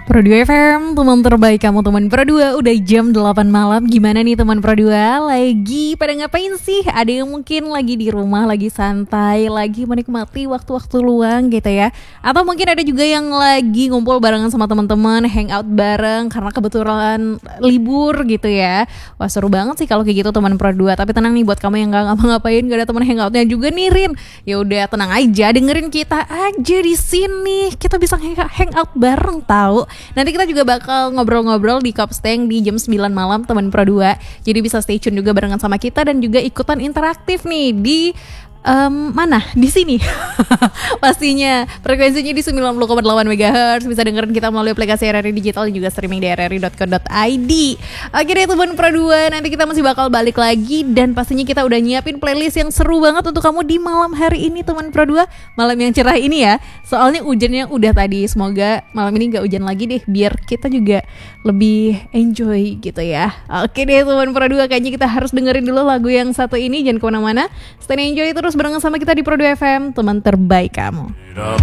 Pro 2 FM, teman terbaik kamu teman Pro 2. Udah jam 8 malam. Gimana nih teman Pro 2? Lagi pada ngapain sih? Ada yang mungkin lagi di rumah, lagi santai, lagi menikmati waktu-waktu luang gitu ya. Atau mungkin ada juga yang lagi ngumpul barengan sama teman-teman, hangout bareng karena kebetulan libur gitu ya. Wah, seru banget sih kalau kayak gitu teman Pro 2. Tapi tenang nih buat kamu yang gak ngapa-ngapain, gak ada teman hangoutnya juga nih Rin. Ya udah tenang aja, dengerin kita aja di sini. Kita bisa hangout bareng tahu. Nanti kita juga bakal ngobrol-ngobrol di Kopsteng di jam 9 malam teman Pro 2. Jadi bisa stay tune juga barengan sama kita dan juga ikutan interaktif nih di mana? Di sini. Pastinya frekuensinya di 90,8 MHz. Bisa dengerin kita melalui aplikasi RRI Digital dan juga streaming di rri.co.id. Oke deh teman Pro 2, nanti kita masih bakal balik lagi dan pastinya kita udah nyiapin playlist yang seru banget untuk kamu di malam hari ini teman Pro 2. Malam yang cerah ini ya. Soalnya hujannya udah tadi. Semoga malam ini gak hujan lagi deh, biar kita juga lebih enjoy gitu ya. Oke deh teman Pro 2, kayaknya kita harus dengerin dulu lagu yang satu ini. Jangan kemana-mana, stay enjoy terus barengan sama kita di Pro 2 FM, teman terbaik kamu.